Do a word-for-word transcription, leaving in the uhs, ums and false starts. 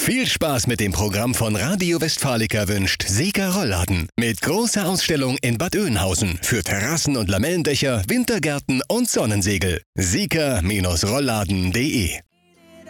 Viel Spaß mit dem Programm von Radio Westfalica wünscht Sika Rollladen. Mit großer Ausstellung in Bad Oeynhausen für Terrassen und Lamellendächer, Wintergärten und Sonnensegel. sika Rollladen punkt de